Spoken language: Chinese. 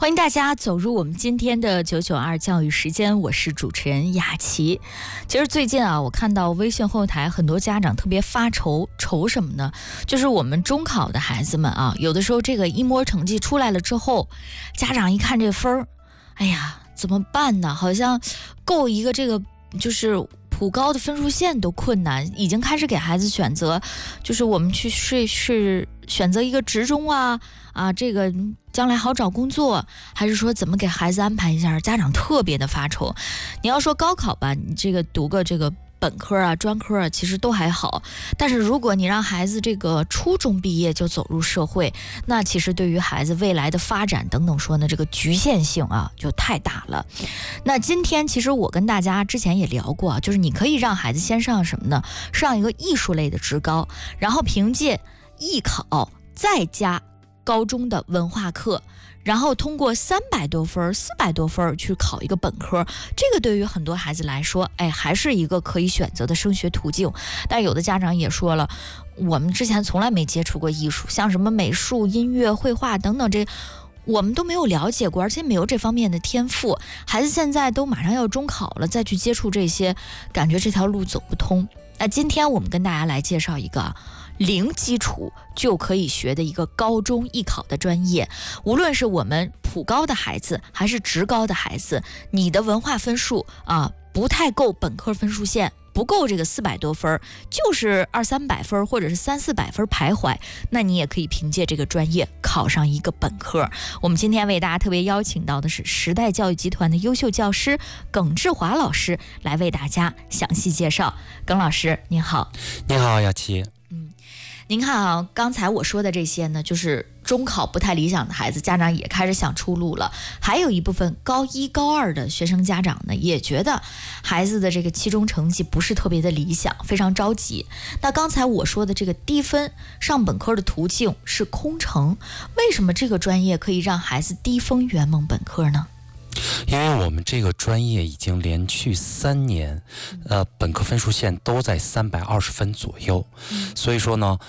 欢迎大家走入我们今天的992教育时间，我是主持人雅琪。其实最近我看到微信后台很多家长特别发愁，愁什么呢？就是我们中考的孩子们有的时候这个一模成绩出来了之后，家长一看这分儿，哎呀，怎么办呢？好像够一个这个就是普高的分数线都困难，已经开始给孩子选择，就是我们去是选择一个职中这个将来好找工作，还是说怎么给孩子安排一下？家长特别的发愁。你要说高考吧，你这个读个这个本科专科其实都还好，但是如果你让孩子这个初中毕业就走入社会，那其实对于孩子未来的发展等等说呢，这个局限性就太大了。那今天其实我跟大家之前也聊过就是你可以让孩子先上什么呢？上一个艺术类的职高，然后凭借艺考再加高中的文化课，然后通过300多分、400多分去考一个本科，这个对于很多孩子来说，还是一个可以选择的升学途径。但有的家长也说了，我们之前从来没接触过艺术，像什么美术、音乐、绘画等等这我们都没有了解过，而且没有这方面的天赋。孩子现在都马上要中考了，再去接触这些，感觉这条路走不通。那今天我们跟大家来介绍一个零基础就可以学的一个高中艺考的专业。无论是我们普高的孩子还是职高的孩子，你的文化分数不太够本科分数线，不够这个400多分，就是200-300分或者是300-400分徘徊，那你也可以凭借这个专业考上一个本科。我们今天为大家特别邀请到的是时代教育集团的优秀教师耿志华老师，来为大家详细介绍。耿老师您好。 你好，雅琪。 您看刚才我说的这些呢，就是中考不太理想的孩子，家长也开始想出路了。还有一部分高1、高2的学生家长呢，也觉得孩子的这个期中成绩不是特别的理想，非常着急。那刚才我说的这个低分上本科的途径是空城，为什么这个专业可以让孩子低分圆梦本科呢？ 因为我们这个专业已经连续3年，本科分数线都在320分左右，所以说呢，